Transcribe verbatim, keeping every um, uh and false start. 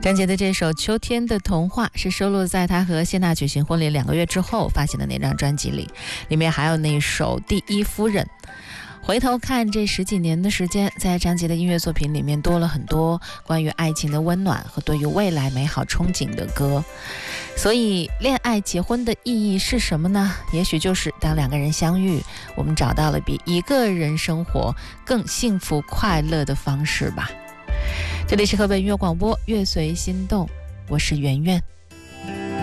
张杰的这首《秋天的童话》是收录在他和谢娜举行婚礼两个月之后发行的那张专辑里，里面还有那首《第一夫人》。回头看这十几年的时间，在张杰的音乐作品里面多了很多关于爱情的温暖和对于未来美好憧憬的歌。所以恋爱结婚的意义是什么呢？也许就是当两个人相遇，我们找到了比一个人生活更幸福快乐的方式吧。这里是河北音乐广播，乐随心动，我是圆圆。